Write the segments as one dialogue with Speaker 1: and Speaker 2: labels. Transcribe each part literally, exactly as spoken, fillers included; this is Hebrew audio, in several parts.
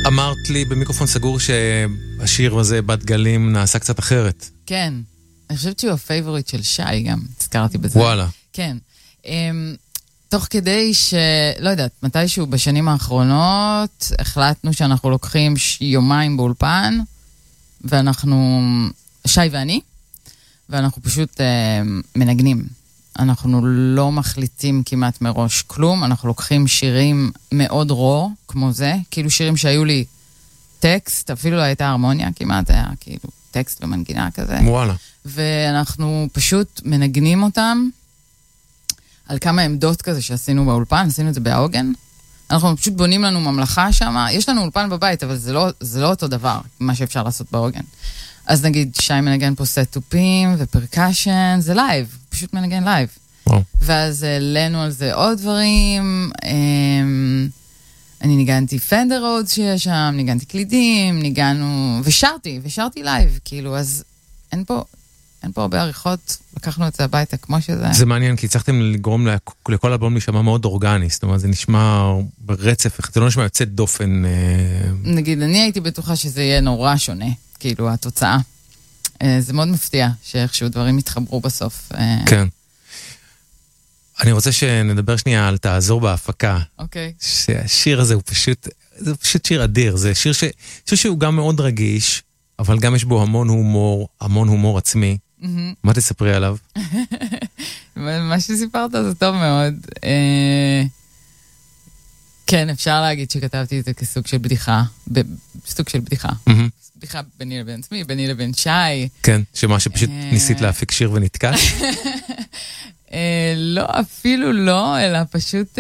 Speaker 1: אמרת לי במיקרופון סגור שהשיר הזה, בת גלים, נעשה קצת אחרת.
Speaker 2: כן. אני חושבת שהוא הפייבוריט של שי גם, הזכרתי בזה.
Speaker 1: וואלה.
Speaker 2: כן. תוך כדי ש... לא יודעת, מתישהו בשנים האחרונות החלטנו שאנחנו לוקחים יומיים באולפן, ואנחנו... שי ואני, ואנחנו פשוט מנגנים. אנחנו לא מחליטים כמעט מראש כלום, אנחנו לוקחים שירים מאוד רו, כמו זה, כאילו שירים שהיו לי טקסט, אפילו לא הייתה הרמוניה כמעט, היה כאילו טקסט ומנגינה כזה.
Speaker 1: וואלה.
Speaker 2: ואנחנו פשוט מנגנים אותם על כמה עמדות כזה שעשינו באולפן, עשינו את זה בעוגן. אנחנו פשוט בונים לנו ממלכה שם, יש לנו אולפן בבית, אבל זה לא, זה לא אותו דבר, מה שאפשר לעשות בעוגן. אז נגיד, שי מנגן פה סט-טופים ופרקשן, זה לייב, פשוט מנגן לייב.
Speaker 1: וואו.
Speaker 2: ואז העלינו על זה עוד דברים, אני ניגנתי פנדר רודס שיש שם, ניגנתי קלידים, ניגענו, ושרתי, ושרתי לייב, כאילו, אז אין פה, אין פה הרבה עריכות, לקחנו את זה הביתה כמו שזה.
Speaker 1: זה מעניין, כי צריכתם לגרום לכל אלבום להישמע מאוד אורגני, זאת אומרת, זה נשמע ברצף, זה לא נשמע יוצא דופן.
Speaker 2: נגיד, אני הייתי בטוחה שזה יהיה נורא שונה. כאילו, התוצאה. זה מאוד מפתיע שאיכשהו דברים יתחברו בסוף.
Speaker 1: כן. אני רוצה שנדבר שנייה על תעזור בהפקה.
Speaker 2: אוקיי.
Speaker 1: שהשיר הזה הוא פשוט, זה פשוט שיר אדיר. זה שיר ש... שיר שהוא גם מאוד רגיש, אבל גם יש בו המון הומור, המון הומור עצמי. מה תספרי עליו?
Speaker 2: מה שסיפרת זה טוב מאוד. כן, אפשר להגיד שכתבתי את זה כסוג של בדיחה. סוג של בדיחה. בדיחה ביני לבין עצמי, ביני לבין שי.
Speaker 1: כן, שמה שפשוט ניסית להפיק שיר ונתקע?
Speaker 2: לא, אפילו לא, אלא פשוט...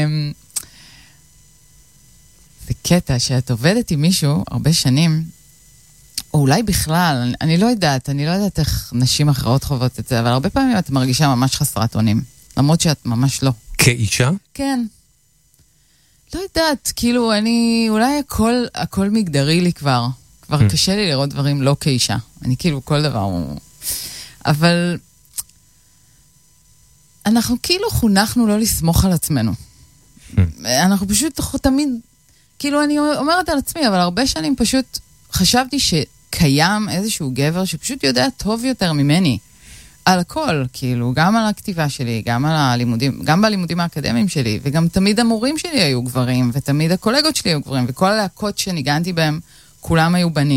Speaker 2: זה קטע שאת עובדת עם מישהו הרבה שנים, או אולי בכלל, אני לא יודעת, אני לא יודעת איך נשים אחרות חוות את זה, אבל הרבה פעמים את מרגישה ממש חסרת אונים, למרות שאת ממש לא.
Speaker 1: כאישה?
Speaker 2: כן. לא יודעת, כאילו, אני, אולי הכל, הכל מגדרי לי כבר. כבר קשה לי לראות דברים לא כאישה. אני כאילו, כל דבר הוא... אבל אנחנו כאילו חונכנו לא לסמוך על עצמנו. אנחנו פשוט תמיד, כאילו, אני אומרת על עצמי, אבל הרבה שנים פשוט חשבתי שקיים איזשהו גבר שפשוט יודע טוב יותר ממני. על הכל, כאילו, גם על הכתיבה שלי, גם על הלימודים, גם בלימודים האקדמיים שלי, וגם תמיד המורים שלי היו גברים, ותמיד הקולגות שלי היו גברים, וכל הלהקות שניגנתי בהם, כולם היו בנים.